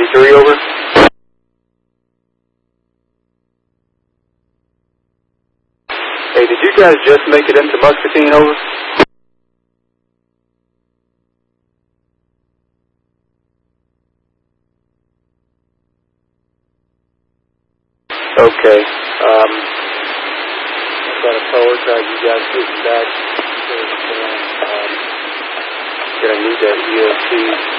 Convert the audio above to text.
23, over. Hey, did you guys just make it into Muscatine, over? Okay. I'm going to prioritize you guys getting back. Gonna need that ESP.